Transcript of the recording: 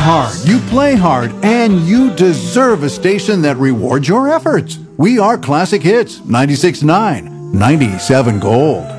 hard, you play hard, and you deserve a station that rewards your efforts. We are Classic Hits 96.9, 97 Gold.